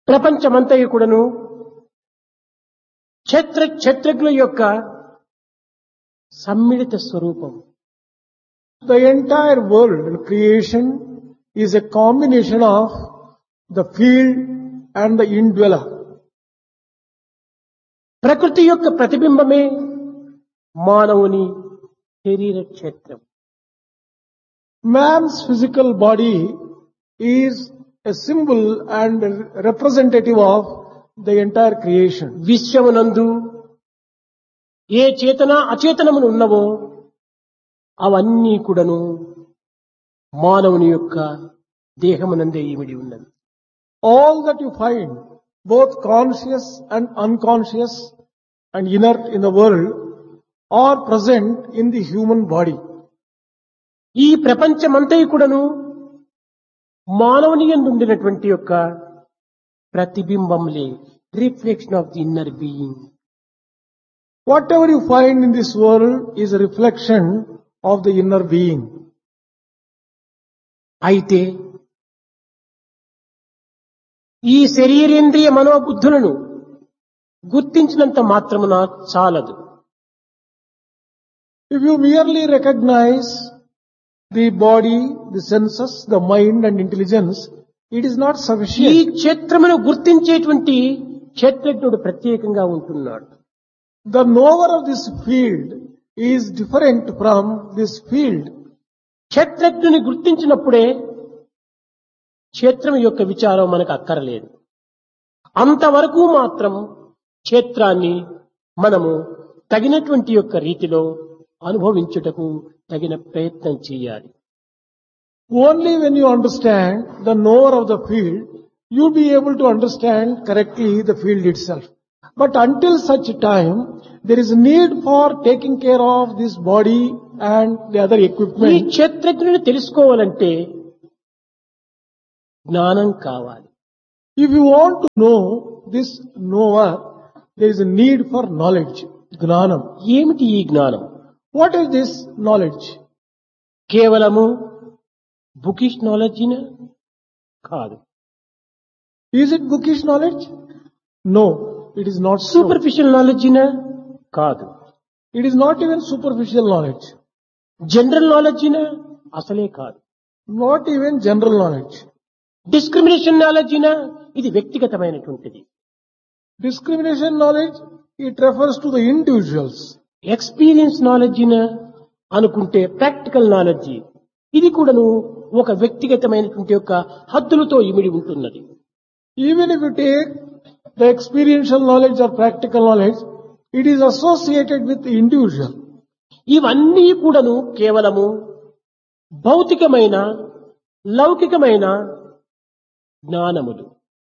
ప్రపంచమంతయు కూడాను క్షత్రజ్ఞుల యొక్క సమ్మిళిత స్వరూపం. The entire world and creation is a combination of the field and the indweller. ప్రకృతి యొక్క ప్రతిబింబమే మానవుని శరీర క్షేత్రం. Man's physical body is a symbol and a representative of the entire creation. విశ్వమునందు ఏ చేతన అచేతనములు ఉన్నవో అవన్నీ కూడాను మానవుని యొక్క దేహమునందే ఇమిడి ఉన్నది. All that you find, both conscious and unconscious and inert in the world, are present in the human body. ఈ ప్రపంచమంతయు కూడాను మానవుని యందు ఉండినటువంటి యొక్క ప్రతిబింబంలే, reflection of the inner being. Whatever you find in this world is a reflection of the inner being. అయితే ఈ శరీరేంద్రియ మనోబుద్ధులను గుర్తించినంత మాత్రమున చాలదు. If you merely recognize the body, the senses, the mind and intelligence, it is not ఈ sufficient. క్షేత్రమును గుర్తించేటువంటి క్షేత్రజ్ఞుడు ప్రత్యేకంగా ఉంటున్నాడు. The knower of this field is different from this field. క్షేత్రజ్ఞుని గుర్తించినప్పుడే క్షేత్రం యొక్క విచారం మనకు అక్కరలేదు. అంతవరకు మాత్రం క్షేత్రాన్ని మనము తగినటువంటి యొక్క రీతిలో అనుభవించుటకు తగిన ప్రయత్నం చేయాలి. Only when you understand the knower of the field, you'll be able to understand correctly the field itself. But until such time, there is a need for taking care of this body and the other ఈ equipment. క్షేత్రజ్ఞుని తెలుసుకోవాలంటే జ్ఞానం కావాలి. If you want to know this knower, there is a need for knowledge, gnanam. ఏమిటి ఈ జ్ఞానం? What is this knowledge? కేవలము bookish నాలెడ్జినా కాదు. Is it bookish knowledge? No, it is not so. Superficial నాలెడ్జినా కాదు. It is not even superficial knowledge, general నాలెడ్జినా అసలే కాదు. not even general knowledge. Discrimination నాలెడ్జినా ఇది వ్యక్తిగతమైనటువంటిది. Discrimination knowledge, it refers to the individuals. Experience నాలెడ్జినా అనుకుంటే practical knowledge ఇది కూడాను ఒక వ్యక్తిగతమైనటువంటి యొక్క హద్దులతో ఇమిడి ఉంటున్నది. Even if you take the experiential knowledge or practical knowledge, it is associated with the individual. ఇవన్నీ కూడాను కేవలము భౌతికమైన లౌకికమైన జ్ఞానములు.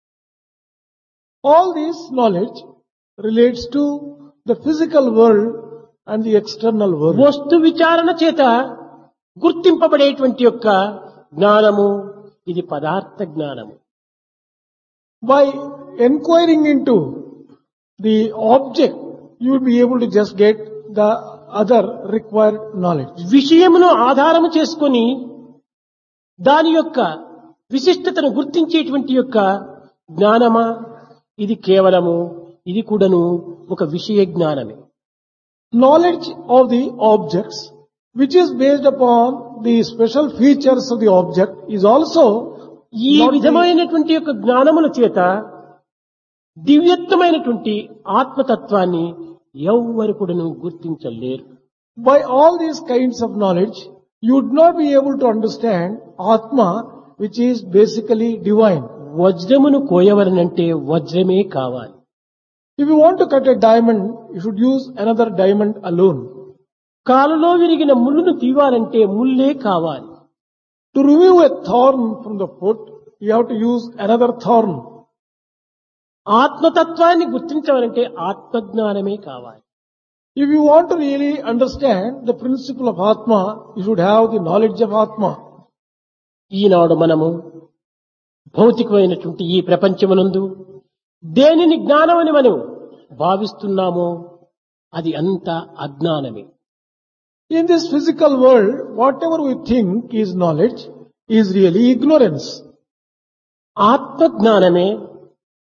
All this knowledge relates to the physical world and the external world. వస్తు విచారణ చేత గుర్తింపబడేటువంటి యొక్క జ్ఞానము ఇది పదార్థ జ్ఞానము. By inquiring into the object, you will be able to just get the other required knowledge. విషయమును ఆధారము చేసుకొని దాని యొక్క విశిష్టతను గుర్తించేటువంటి యొక్క జ్ఞానమా ఇది కేవలము ఇది కూడాను ఒక విషయ జ్ఞానమే. Knowledge of the objects, which is based upon the special features of the object, is also ఈ not the- విధమైనటువంటి యొక్క జ్ఞానముల చేత దివ్యత్వమైనటువంటి ఆత్మతత్వాన్ని ఎవ్వరు కూడాను గుర్తించలేరు. By all these kinds of knowledge, you would not be able to understand Atma, which is basically divine. వజ్రమును కోయవలనంటే వజ్రమే కావాలి. If you want to cut a diamond, you should use another diamond alone. కాలులో విరిగిన ముళ్ళును తీవాలంటే ముల్లే కావాలి. To remove a thorn from the foot, you have to use another thorn. ఆత్మతత్వాన్ని గుర్తించవాలంటే ఆత్మజ్ఞానమే కావాలి. If you want to really understand the principle of Atma, you should have the knowledge of Atma. ఈనాడు మనము భౌతికమైనటువంటి ఈ ప్రపంచమునందు దేనిని జ్ఞానమని మనం భావిస్తున్నామో అది అంతా అజ్ఞానమే. In this physical world, whatever we think is knowledge is really ignorance. ఆత్మజ్ఞానమే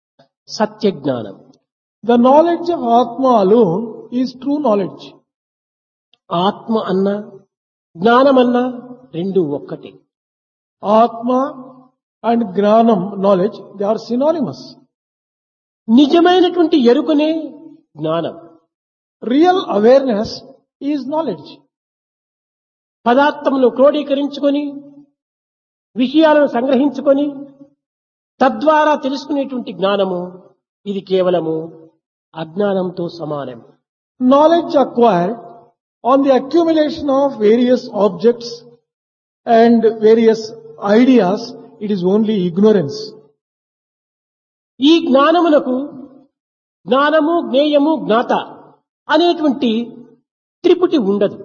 సత్య జ్ఞానం. The knowledge of Atma alone is true knowledge. ఆత్మ అన్నా జ్ఞానమన్నా రెండు ఒక్కటే. Atma and Gnanam knowledge, they are synonymous. నిజమైనటువంటి ఎరుకనే జ్ఞానం. Real awareness is knowledge. పదార్థమును క్రోడీకరించుకొని విషయాలను సంగ్రహించుకొని తద్వారా తెలుసుకునేటువంటి జ్ఞానము ఇది కేవలము అజ్ఞానంతో సమానం. Knowledge acquired on the accumulation of various objects and various ideas, it is only ignorance. ఈ జ్ఞానమునకు జ్ఞానము జ్ఞేయము జ్ఞాత అనేటువంటి త్రిపుటి ఉండదు.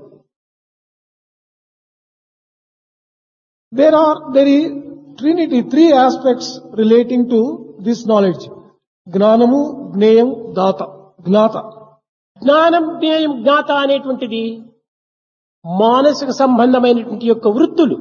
There is Trinity, three aspects relating to this knowledge. Gnanamu, Gneyam, Data, Gnata. జ్ఞానం జ్ఞేయం జ్ఞాత అనేటువంటిది మానసిక సంబంధమైనటువంటి యొక్క వృత్తులు.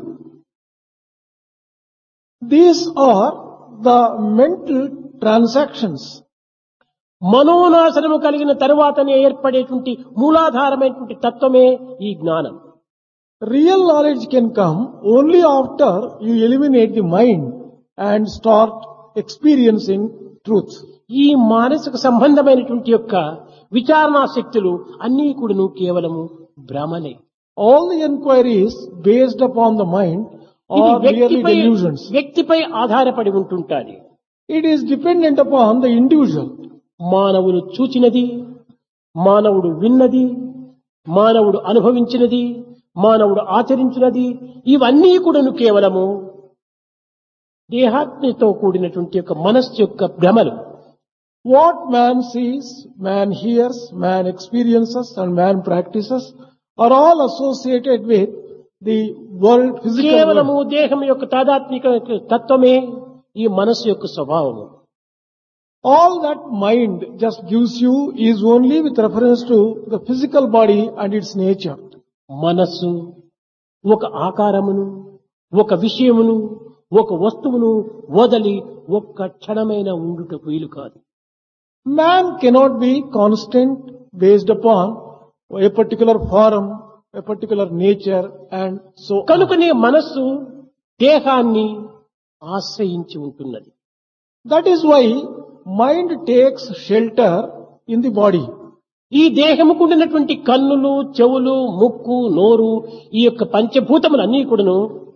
These are the mental transactions. మనోనాశనము కలిగిన తరువాతనే ఏర్పడేటువంటి మూలాధారమైనటువంటి తత్వమే ఈ జ్ఞానం. Real knowledge can come only after you eliminate the mind and start experiencing truth. ఈ మానసిక సంబంధమైనటువంటి యొక్క విచారణా శక్తులు అన్నీ కూడాను కేవలము భ్రమలే. All the inquiries based upon the mind ఇది are merely delusions. వ్యక్తిపై ఆధారపడి ఉంటుంటాది. It is dependent upon the individual. మానవుడు చూచినది, మానవుడు విన్నది, మానవుడు అనుభవించినది, మానవుడు ఆచరించినది ఇవన్నీ కూడాను కేవలము దేహాత్మతో కూడినటువంటి యొక్క మనస్సు యొక్క భ్రమలు. What man sees, man hears, man experiences and man practices are all associated with the world, physical కేవలము world. దేహం యొక్క తాదాత్మిక తత్వమే ఈ మనస్సు యొక్క స్వభావము. All that mind just gives you is only with reference to the physical body and its nature. మనస్సు ఒక ఆకారమును, ఒక విషయమును, ఒక వస్తువును వదలి ఒక్క క్షణమైన ఉండుటకు వీలు కాదు. Man cannot be constant based upon a particular form, a particular nature and so on. కనుకనే మనస్సు దేహాన్ని ఆశ్రయించి ఉంటున్నది. That is why mind takes shelter in the body. ఈ దేహముకు ఉన్నటువంటి కన్నులు, చెవులు, ముక్కు, నోరు ఈ యొక్క పంచభూతములు అన్నీ కూడాను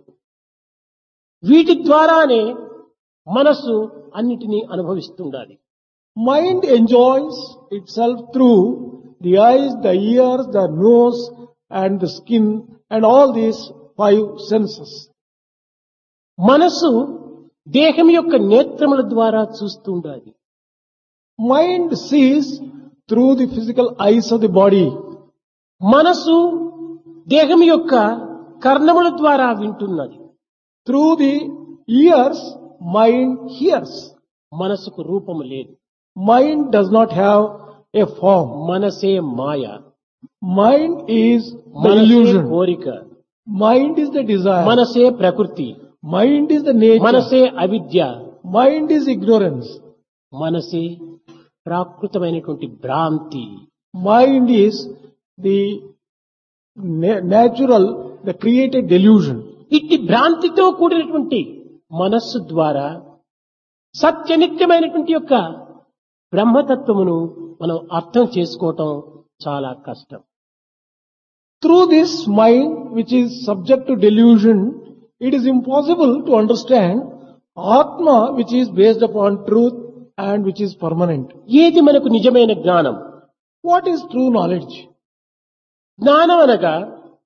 వీటి ద్వారానే మనస్సు అన్నిటినీ అనుభవిస్తుండాలి. Mind enjoys itself through the eyes, the ears, the nose and the skin and all these five senses. మనస్సు దేహం యొక్క నేత్రముల ద్వారా చూస్తుండాలి. Mind sees through the physical eyes of the body. మనస్సు దేహం యొక్క కర్ణముల ద్వారా వింటున్నది. Through the ears, mind hears. మనసుకు రూపము లేదు. Mind does not have a form. మనసే మాయ. Mind is the మనసే illusion. కోరిక. Mind is the desire. మనసే ప్రకృతి. Mind is the nature. మనసే అవిద్య. Mind is ignorance. మనసే ప్రాకృతమైనటువంటి భ్రాంతి. Mind is the natural, the created delusion. ఇట్టి భ్రాంతితో కూడినటువంటి మనస్సు ద్వారా సత్యనిత్యమైనటువంటి యొక్క బ్రహ్మతత్వమును మనం అర్థం చేసుకోవటం చాలా కష్టం. Through this mind, which is subject to delusion, it is impossible to understand Atma, which is based upon truth and which is permanent. ఏది మనకు నిజమైన జ్ఞానం? What is true knowledge? జ్ఞానం అనగా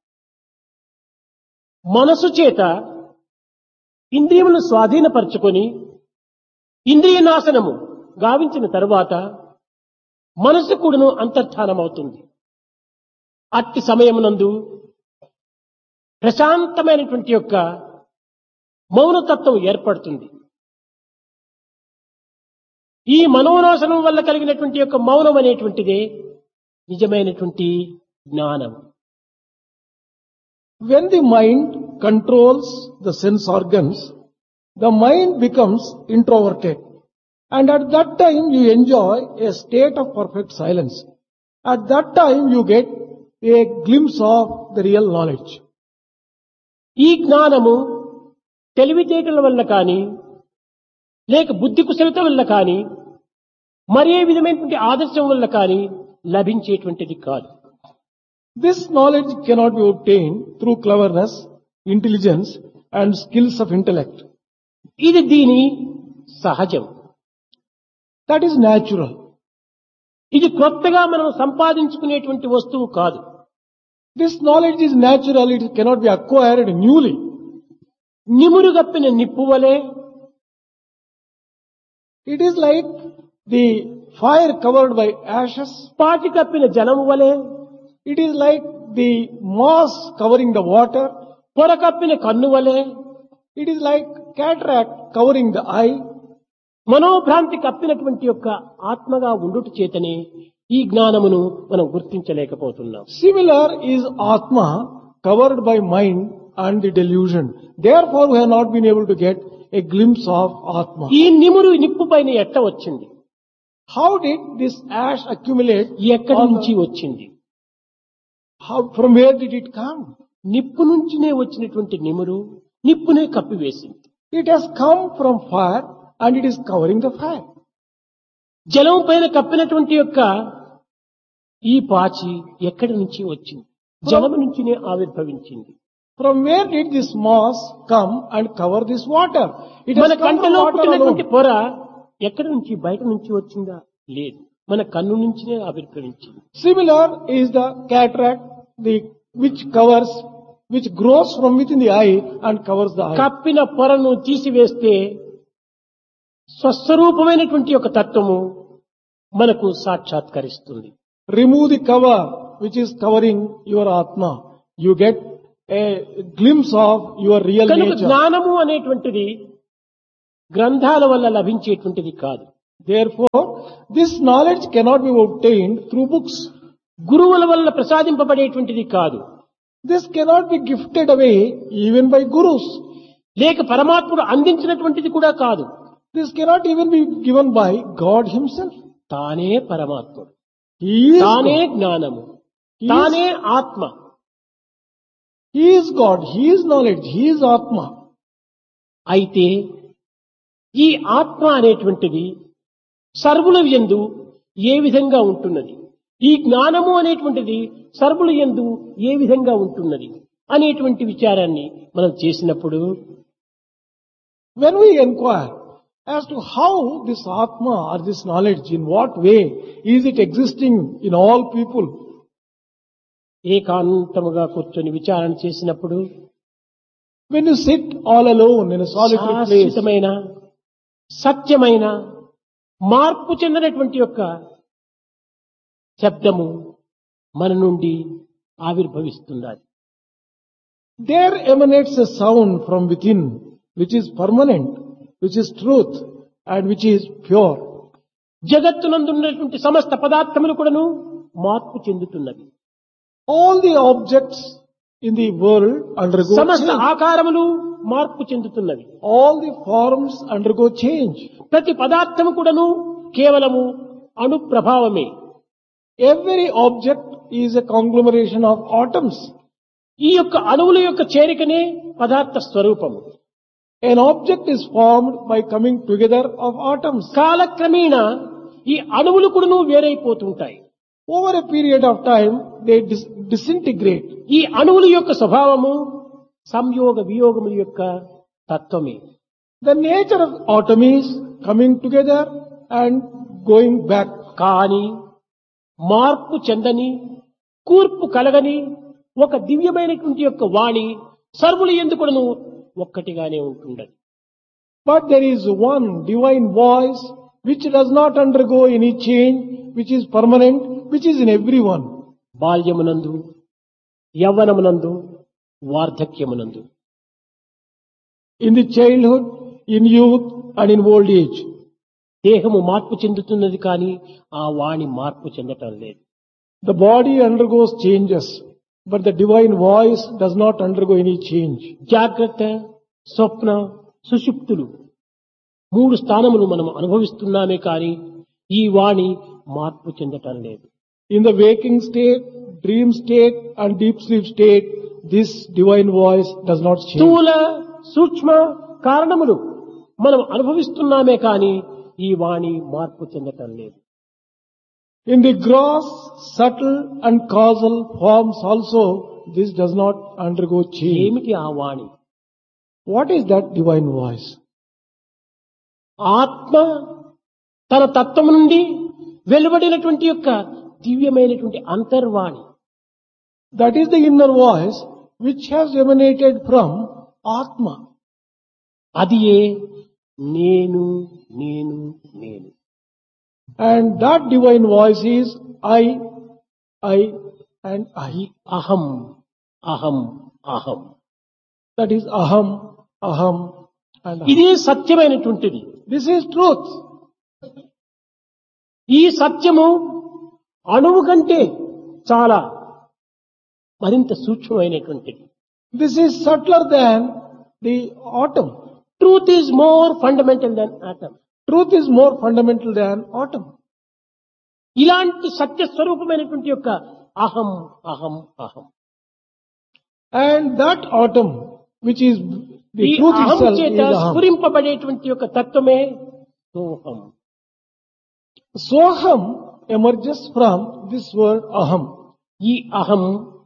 మనసు చేత ఇంద్రియములను స్వాధీనపరచుకొని ఇంద్రియ నాశనము గావించిన తరువాత మనసు కూడాను అంతర్ధానమవుతుంది. అట్టి సమయమునందు ప్రశాంతమైనటువంటి యొక్క మౌనతత్వం ఏర్పడుతుంది. ఈ మనోనాశనం వల్ల కలిగినటువంటి యొక్క మౌనం అనేటువంటిదే నిజమైనటువంటి జ్ఞానం. When the mind controls the sense organs, the mind becomes introverted. And at that time you enjoy a state of perfect silence. At that time you get a glimpse of the real knowledge. ఈ జ్ఞానము తెలివితేటల వల్ల కానీ లేక బుద్ధి కుశలత వల్ల కానీ మరే విధమైనటువంటి ఆదర్శం వల్ల కానీ లభించేటువంటిది కాదు. This knowledge cannot be obtained through cleverness, intelligence and skills of intellect. ఇది దీని సహజం. That is natural. ఇది కొత్తగా మనం సంపాదించుకునేటువంటి వస్తువు కాదు. This knowledge is natural, it cannot be acquired newly. నిమురుగప్పిన నిప్పు వలె It is like the fire covered by ashes. పాటి కప్పిన జలము వలె It is like the moss covering the water. పొర కప్పిన కన్ను వలె It is like cataract covering the eye. మనోభ్రాంతి కప్పినటువంటి యొక్క ఆత్మగా ఉండుట చేతనే ఈ జ్ఞానమును మనం గుర్తించలేకపోతున్నాం. Similar is Atma covered by mind and the delusion. Therefore we have not been able to get a glimpse of Atma. ఈ నిమురు నిప్పు పైన ఎట్ట వచ్చింది? How did this ash accumulate? ఎక్కడి నుంచి వచ్చింది? From where did it come? నిప్పు నుంచినే వచ్చినటువంటి నిమురు నిప్పునే కప్పివేసింది. It has come from fire and it is covering the fire. జలం పైన కప్పినటువంటి యొక్క ఈ పాచి ఎక్కడి నుంచి వచ్చింది? జలము నుంచినే ఆవిర్భవించింది. From where did this moss come and cover this water? It మన has come from కంటిలో water పుట్టినటువంటి alone. పొర ఎక్కడి నుంచి బయట నుంచి వచ్చిందా? లేదు, మన కన్ను నుంచినే ఆవిర్భవించింది. Similar is the cataract, which grows from within the eye and covers the eye. కప్పిన పొరను తీసివేస్తే స్వస్వరూపమైనటువంటి ఒక తత్వము మనకు సాక్షాత్కరిస్తుంది. Remove the cover which is covering your Atma. You get a glimpse of your real కనుక nature. జ్ఞానము అనేటువంటిది గ్రంథాల వల్ల లభించేటువంటిది కాదు. Therefore, this knowledge cannot be obtained through books. గురువుల వల్ల ప్రసాదింపబడేటువంటిది కాదు. This cannot be gifted away even by gurus. లేక పరమాత్ముడు అందించినటువంటిది కూడా కాదు. This cannot even be given by God himself. తానే పరమాత్ముడు, He is తానే God. జ్ఞానము, He is- తానే ఆత్మ. He is God. He is knowledge. He is Atma. అయితే ఈ ఆత్మ అనేటువంటిది సర్వుల యందు ఏ విధంగా ఉంటున్నది, ఈ జ్ఞానము అనేటువంటిది సర్వుల యందు ఏ విధంగా ఉంటున్నది అనేటువంటి విచారాన్ని మనం చేసినప్పుడు When we inquire as to how this Atma or this knowledge, in what way is it existing in all people, ఏకాంతముగా కూర్చొని విచారణ చేసినప్పుడు when you sit all alone in a solitary place, శాశ్వతమైన సత్యమైన మార్పు చెందినటువంటి యొక్క శబ్దము మన నుండి ఆవిర్భవిస్తున్నది. there emanates a sound from within which is permanent, which is truth and which is pure. జగత్తునందున్నటువంటి సమస్త పదార్థములు కూడాను మార్పు చెందుతున్నవి. All the objects in the world undergo సమస్త change. ఆకారములు మార్పు చెందుతున్నవి. All the forms undergo change. ప్రతి పదార్థము కూడాను కేవలము అణు ప్రభావమే. Every object is a conglomeration of atoms. ఈ యొక్క అణువుల యొక్క చేరికనే పదార్థ స్వరూపము. An object is formed by coming together of atoms. కాలక్రమేణా ఈ అణువులు కూడాను వేరైపోతుంటాయి. Over a period of time, they disintegrate. ఈ అణువుల యొక్క స్వభావము సంయోగ వియోగముల యొక్క తత్వమే. The nature of atom is coming together and going back. కానీ మార్పు చెందని కూర్పు కలగని ఒక దివ్యమైనటువంటి యొక్క వాణి సర్వులు ఎందుకును ఒక్కటిగానే ఉంటున్నది. But there is one divine voice which does not undergo any change, which is permanent, which is in everyone. బాల్యమునందు, యవ్వనమునందు, వార్ధక్యమునందు, In the childhood, in youth and in old age. దేహము మార్పు చెందుతున్నది కానీ ఆ వాణి మార్పు చెందటం లేదు. The body undergoes changes, but the divine voice does not undergo any change. జాగ్రత్త, స్వప్న, సుషుప్తులు మూడు స్థానములు మనం అనుభవిస్తున్నామే కానీ ఈ వాణి మార్పు చెందటం లేదు. In the waking state, dream state and deep sleep state, this divine voice does not change. స్థూల సూక్ష్మ కారణములు మనం అనుభవిస్తున్నామే కానీ ఈ వాణి మార్పు చెందటం లేదు. In the gross, subtle and causal forms also, this does not undergo change. ఏమిటి ఆ వాణి? What is that divine voice? ఆత్మ తన తత్వం నుండి వెలువడినటువంటి యొక్క దివ్యమైనటువంటి అంతర్వాణి. That is the inner voice which has emanated from Atma. అది ఏ నేను నేను నేను. And that divine voice is I and I. అహం అహం అహం. That is Aham, Aham and Aham. ఇదే సత్యమైనటువంటిది. This is truth. ఈ సత్యము అణువు కంటే చాలా మరింత సూక్ష్మమైనటువంటిది. This is subtler than the atom. Truth is more fundamental than atom. Truth is more fundamental than atom. ఇలాంటి సత్య స్వరూపమైనటువంటి యొక్క అహం అహం అహం. And that atom, which is the ఈ truth అహం itself, చేత is Aham. స్ఫురింపబడేటువంటి యొక్క తత్వమే సోహం. Soham emerges from this word Aham. ఈ అహం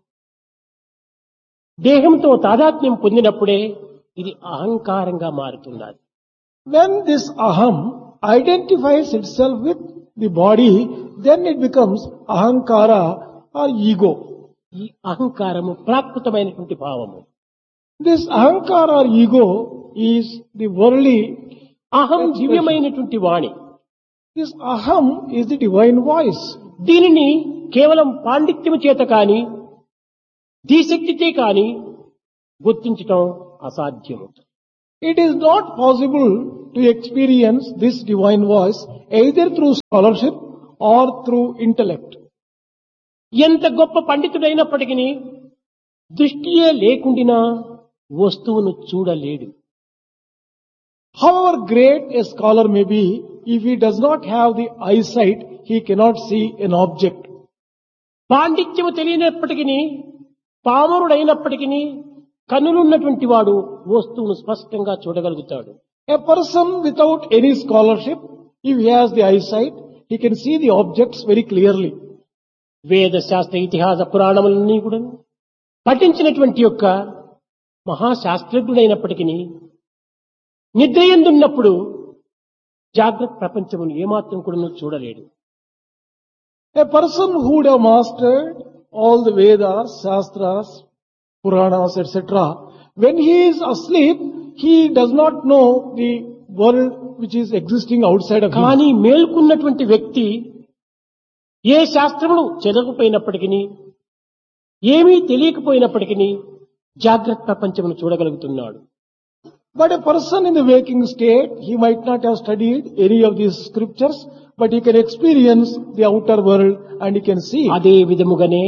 దేహంతో తాదాత్మ్యం పొందినప్పుడే ఇది అహంకారంగా మారుతున్నది. When this Aham identifies itself with the body, then it becomes Ahankara or ego. ఈ అహంకారము ప్రాకృతమైనటువంటి భావము. This Ahankara or ego is the worldly. అహం దివ్యమైనటువంటి వాణి. This Aham is the divine voice. దీనిని కేవలం పాండిత్యము చేత కాని ధీశక్తితే కాని గుర్తించటం అసాధ్యము. It is not possible to experience this divine voice either through scholarship or through intellect. ఎంత గొప్ప పండితుడైనప్పటికీ దృష్టియే లేకుండినా వస్తువును చూడలేడు. However great a scholar may be, if he does not have the eyesight, he cannot see an object. పాండిత్యము తెలియనప్పటికీ పామరుడైనప్పటికీ కన్నులున్నటువంటి వాడు వస్తువును స్పష్టంగా చూడగలుగుతాడు. A person without any scholarship, if he has the eyesight, he can see the objects very clearly. వేద శాస్త్ర ఇతిహాస పురాణములన్నీ కూడా పఠించినటువంటి యొక్క మహాశాస్త్రజ్ఞుడైనప్పటికీ నిద్రయందున్నప్పుడు జాగ్రత్త ప్రపంచమును ఏమాత్రం కూడా చూడలేడు. A person who would have mastered all the Vedas, Shastras, Puranas, etc., when he is asleep, he does not know the world which is existing outside of him. కానీ మేల్కొన్నటువంటి వ్యక్తి ఏ శాస్త్రమును చదవకపోయినప్పటికీ ఏమీ తెలియకపోయినప్పటికీ జాగ్రత్త ప్రపంచమును చూడగలుగుతున్నాడు. But a person in the waking state, he might not have studied any of these scriptures, but he can experience the outer world and he can see. అదే విధముగానే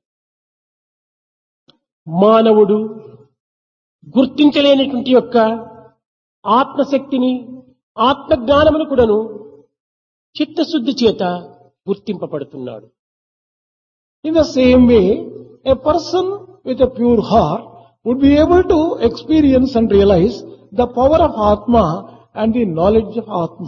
మానవుడు గుర్తించలేనటువంటి యొక్క ఆత్మశక్తిని ఆత్మజ్ఞానమును కూడాను చిత్తశుద్ధి చేత గుర్తింపబడుతున్నాడు. In the same way, a person with a pure heart would be able to experience and realize the power of Atma and the knowledge of Atma.